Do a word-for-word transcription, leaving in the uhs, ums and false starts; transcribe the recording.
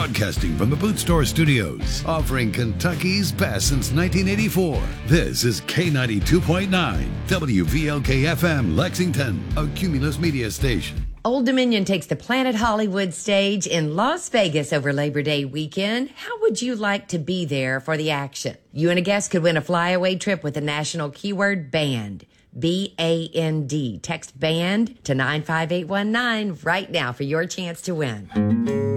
Broadcasting from the Boot Store Studios, offering Kentucky's best since nineteen eighty-four. This is K ninety-two point nine, W V L K F M, Lexington, a Cumulus Media station. Old Dominion takes the Planet Hollywood stage in Las Vegas over Labor Day weekend. How would you like to be there for the action? You and a guest could win a flyaway trip with the national keyword BAND. B A N D. Text BAND to nine five eight one nine right now for your chance to win.